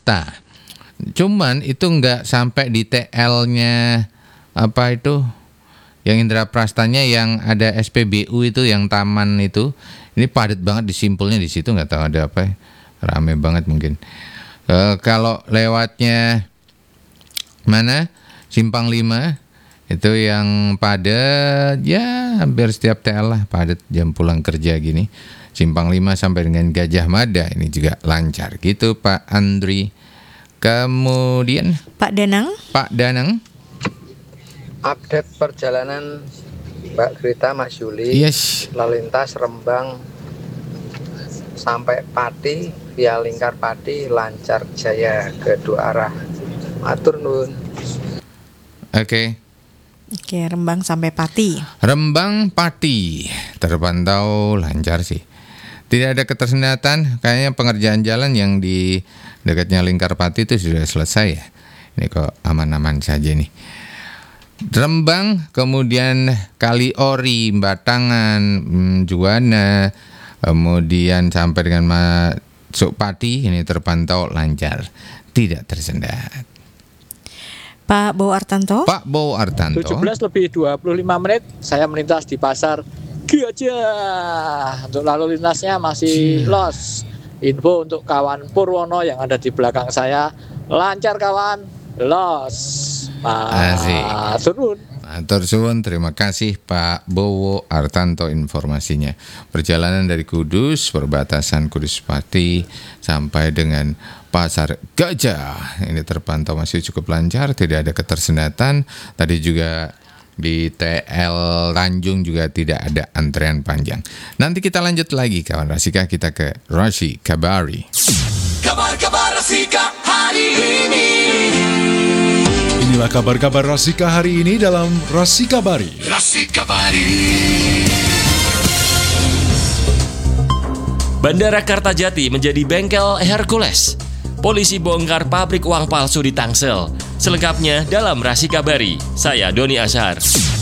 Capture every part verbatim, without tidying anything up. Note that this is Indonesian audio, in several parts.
Prasta. Cuman itu nggak sampai di T L-nya apa itu, yang Indra Prastanya yang ada S P B U itu, yang taman itu. Ini padat banget disimpulnya di situ, nggak tahu ada apa ya. Rame banget mungkin. E, kalau lewatnya mana Simpang lima itu yang padat ya hampir setiap T L lah padat jam pulang kerja gini. Simpang lima sampai dengan Gajah Mada ini juga lancar gitu Pak Andri. Kemudian Pak Danang. Pak Danang. Update perjalanan Mbak Grita Mas Yuli. Yes. Lalu lintas Rembang sampai Pati via Lingkar Pati lancar jaya kedua arah. Matur nuwun. Oke. Okay. Oke, Rembang sampai Pati. Rembang Pati terpantau lancar sih. Tidak ada ketersendatan, kayaknya pengerjaan jalan yang di dekatnya Lingkar Pati itu sudah selesai ya. Ini kok aman-aman saja nih. Rembang, kemudian Kaliori, Batangan, hmm, Juwana, kemudian sampai dengan masuk Pati ini terpantau lancar, tidak tersendat. Pak Bowo Artanto. Pak Bowo Artanto. tujuh belas lebih dua puluh lima menit saya melintas di pasar Gajah. Untuk lalu lintasnya masih los. Info untuk kawan Purwono yang ada di belakang saya, lancar kawan, los. Pak Turun. Matur suwun, terima kasih Pak Bowo Artanto informasinya. Perjalanan dari Kudus, perbatasan Kudus Pati sampai dengan Pasar Gajah ini terpantau masih cukup lancar, tidak ada ketersendatan. Tadi juga di T L Tanjung juga tidak ada antrean panjang. Nanti kita lanjut lagi kawan Rasika, kita ke Rasi Kabari. Kabar-kabar Rasika hari ini. Inilah kabar-kabar Rasika hari ini dalam Rasi Kabari. Rasi Kabari. Bandara Kartajati menjadi bengkel Hercules. Polisi bongkar pabrik uang palsu di Tangsel. Selengkapnya dalam Rasi Kabari. Saya Doni Azhar.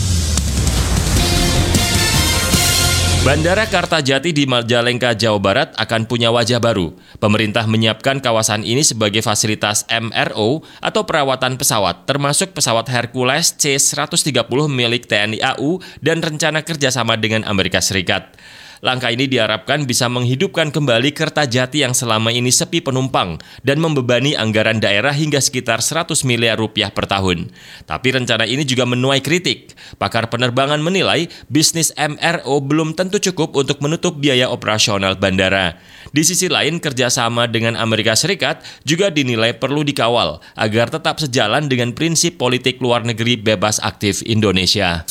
Bandara Kartajati di Majalengka, Jawa Barat akan punya wajah baru. Pemerintah menyiapkan kawasan ini sebagai fasilitas M R O atau perawatan pesawat, termasuk pesawat Hercules C seratus tiga puluh milik T N I A U dan rencana kerjasama dengan Amerika Serikat. Langkah ini diharapkan bisa menghidupkan kembali Kertajati yang selama ini sepi penumpang dan membebani anggaran daerah hingga sekitar seratus miliar rupiah per tahun. Tapi rencana ini juga menuai kritik. Pakar penerbangan menilai bisnis M R O belum tentu cukup untuk menutup biaya operasional bandara. Di sisi lain, kerjasama dengan Amerika Serikat juga dinilai perlu dikawal agar tetap sejalan dengan prinsip politik luar negeri bebas aktif Indonesia.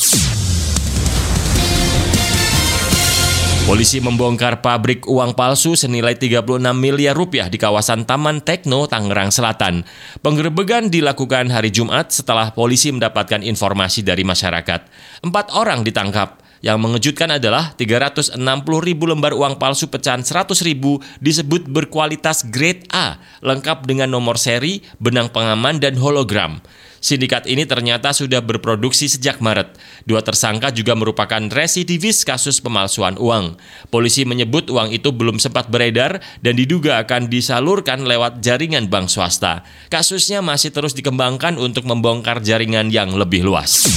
Polisi membongkar pabrik uang palsu senilai tiga puluh enam miliar rupiah di kawasan Taman Tekno, Tangerang Selatan. Penggerebekan dilakukan hari Jumat setelah polisi mendapatkan informasi dari masyarakat. Empat orang ditangkap. Yang mengejutkan adalah tiga ratus enam puluh ribu lembar uang palsu pecahan seratus ribu disebut berkualitas grade A, lengkap dengan nomor seri, benang pengaman, dan hologram. Sindikat ini ternyata sudah berproduksi sejak Maret. Dua tersangka juga merupakan residivis kasus pemalsuan uang. Polisi menyebut uang itu belum sempat beredar dan diduga akan disalurkan lewat jaringan bank swasta. Kasusnya masih terus dikembangkan untuk membongkar jaringan yang lebih luas.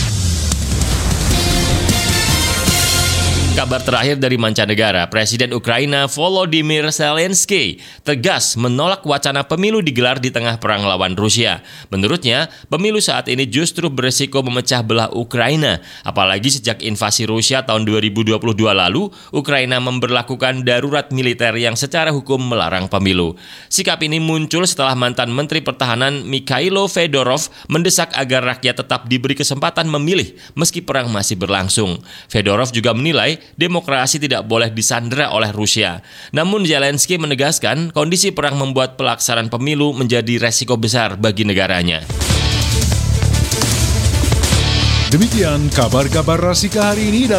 Kabar terakhir dari mancanegara, Presiden Ukraina Volodymyr Zelensky tegas menolak wacana pemilu digelar di tengah perang lawan Rusia. Menurutnya, pemilu saat ini justru beresiko memecah belah Ukraina. Apalagi sejak invasi Rusia tahun dua ribu dua puluh dua lalu, Ukraina memberlakukan darurat militer yang secara hukum melarang pemilu. Sikap ini muncul setelah mantan Menteri Pertahanan Mikhailo Fedorov mendesak agar rakyat tetap diberi kesempatan memilih meski perang masih berlangsung. Fedorov juga menilai demokrasi tidak boleh disandera oleh Rusia. Namun Zelensky menegaskan kondisi perang membuat pelaksanaan pemilu menjadi resiko besar bagi negaranya. Demikian kabar-kabar Rasika hari ini dalam